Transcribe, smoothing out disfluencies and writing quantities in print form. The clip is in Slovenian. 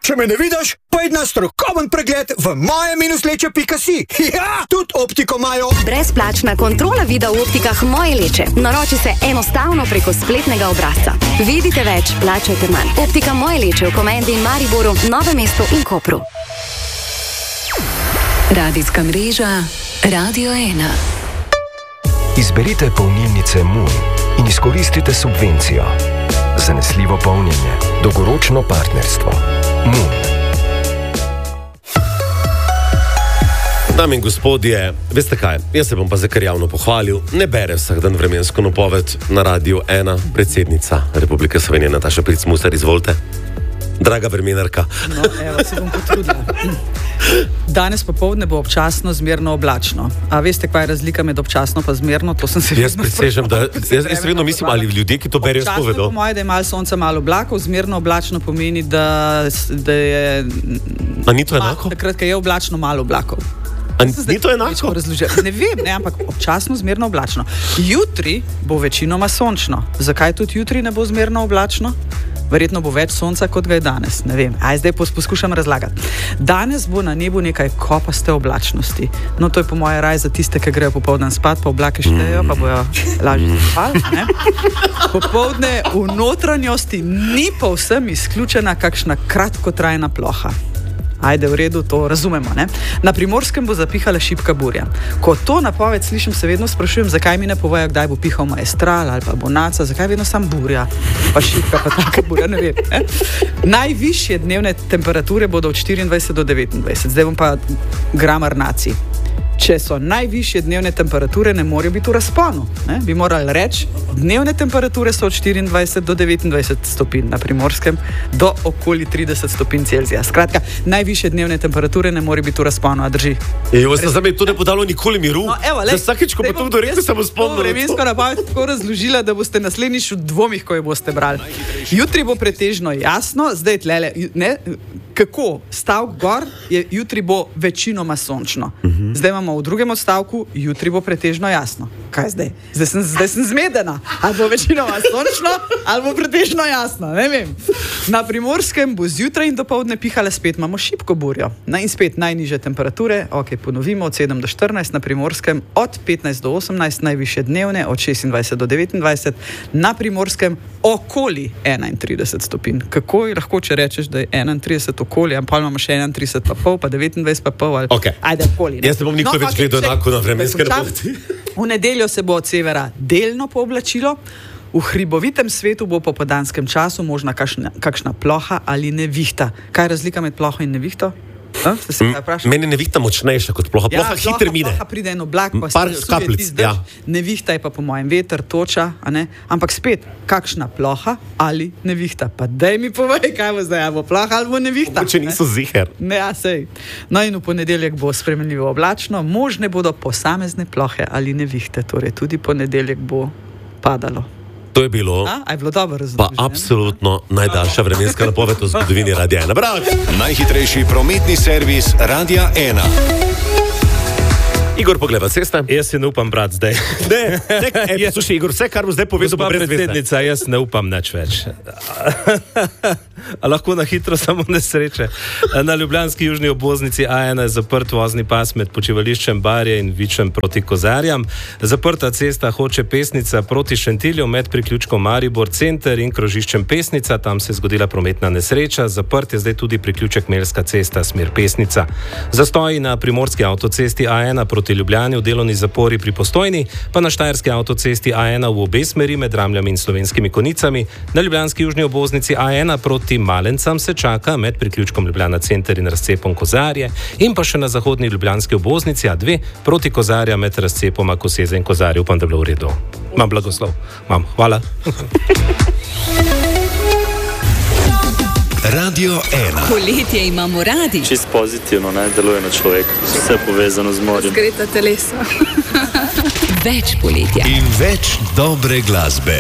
Če me ne vidiš, pojd na strokoven pregled v moje-leče.si. Ja, tudi optiko imajo. Brezplačna kontrola vida v optikah Moje Leče. Naroči se enostavno preko spletnega obrazca. Vidite več, plačajte manj. Optika Moje Leče v Komendi in Mariboru, Novem mestu in Kopru. Radijska mreža Radio 1. Izberite polnilnice Moon in izkoristite subvencijo. Zanesljivo polnjenje, dolgoročno partnerstvo. Moon. Dame in gospodje, veste kaj, jaz se bom pa zakaj javno pohvalil, ne bere vsak dan vremensko napoved na Radio 1, predsednica Republike Slovenije Nataša Pirc Musar, izvolite. Draga vremenarka. No, evo, se bom potrudila. Danes popoldne bo občasno zmerno oblačno. A veste, kaj je razlika med občasno pa zmerno? To sem se jaz presežem, da jaz vedno mislim, ali ljudje, ki to berijo, spovedo. Občasno po moje, da je malo sonca, malo oblakov, zmerno oblačno pomeni, da je... A ni to enako? Takrat, ko je oblačno, malo oblakov. Ni to enako? Ne vem, ne, ampak občasno zmerno oblačno. Jutri bo večinoma sončno. Zakaj tudi jutri ne bo zmerno oblačno? Verjetno bo več sonca, kot ga je danes. Ne vem. Zdaj poskušam razlagati. Danes bo na nebu nekaj kopaste oblačnosti. No, to je po moje raj za tiste, ki grejo popoldan spat, pa oblake štejejo, pa bojo lažje spali. Popoldne v notranjosti ni povsem izključena kakšna kratkotrajna ploha. Ajde, v redu, to razumemo, ne? Na Primorskem bo zapihala šibka burja. Ko to napoved slišim, se vedno sprašujem, zakaj mi ne povejo, kdaj bo pihal maestral ali pa bonaca, zakaj vedno sam burja, pa šibka, pa taka burja, ne vem. Najvišje dnevne temperature bodo od 24 do 29. Zdaj bom pa gramar nacij. Če so najvišje dnevne temperature, ne morajo biti v razponu. Ne? Bi morali reči, dnevne temperature so od 24 do 29 stopinj na Primorskem do okoli 30 stopinj Celzija. Skratka, najvišje dnevne temperature ne morajo biti v razponu, a drži? Jaz sem to ne podalo nikoli miru. No, evo, za vsakeč, ko pa to kdo rekel, sem spomnil. Vremensko napoved tako razložila, da boste naslednjič v dvomih, ko jo boste brali. Jutri bo pretežno jasno, zdaj tlele, ne, kako stavk gor, jutri bo večinoma sončno. Zdaj imamo v drugem odstavku, jutri bo pretežno jasno. Kaj zdaj? Zdaj sem zmedena. Ali bo večinoma sončno, ali bo pretežno jasno, ne vem. Na Primorskem bo zjutraj in dopoldne pihala spet, imamo šibko burjo. In spet najnižje temperature, ponovimo, od 7 do 14, na Primorskem od 15 do 18, najvišje dnevne, od 26 do 29, na Primorskem okoli 31 stopinj. Kako je lahko, če rečeš, da je 31 okoli, pa imamo še 31 pa pol, pa 29 pa pol, ali... Okay. Ajde, okoli. Jaz ne bom nikoli več gledal enako na vremenske napovedi. V nedeljo se bo od severa delno pooblačilo, v hribovitem svetu bo po popoldanskem času možna kakšna ploha ali nevihta. Kaj je razlika med ploho in nevihto? Meni je nevihta močnejša kot ploha. Ploha hitro mine. Ploha pride en oblak, pa par kapljic, ja. Nevihta je pa po mojem veter, toča, a ne? Ampak spet, kakšna ploha ali nevihta? Pa daj mi povej, kaj bo zdaj, bo ploha ali bo nevihta? Če niso ziher. Ne, sej. No in v ponedeljek bo spremenljivo oblačno, možne bodo posamezne plohe ali nevihte, torej tudi ponedeljek bo padalo. To je bilo, je bilo dobro razumljeno. Pa absolutno najdaljša vremenska napoved v zgodovini Radia 1. Bravo! Najhitrejši prometni servis Radia 1. Igor, pogleda ceste. Jaz si ne upam brati zdaj. Slušaj, Igor, vse, kar bo zdaj povedal, bo brez predsednica, jaz ne upam nič več. A lahko na hitro samo nesreče. Na ljubljanski južni obvoznici A1 je zaprt vozni pas med počivališčem Barje in Vičem proti Kozarjam. Zaprta cesta Hoče Pesnica proti Šentilju med priključkom Maribor center in krožiščem Pesnica. Tam se je zgodila prometna nesreča. Zaprt je zdaj tudi priključek Melska cesta smer Pesnica. Zastoji na primorski avtocesti A1 proti Ljubljani v delovni zapori pri Postojni, pa na štajerski avtocesti A1 v obe smeri med Ramljami in Slovenskimi Konicami. Na ljubljanski južni obvoznici A1 proti Malencam se čaka med priključkom Ljubljana center in razcepom Kozarje in pa še na zahodni ljubljanski obvoznici A2 proti Kozarja med razcepoma Koseze in Kozarje. Upam, da je bilo v redu. Imam blagoslov. Hvala. Radio 1. Poletje imamo radi. Čist pozitivno, deluje na človeka. Vse povezano z morjem. Zgreta telesa. Več poletja. In več dobre glasbe.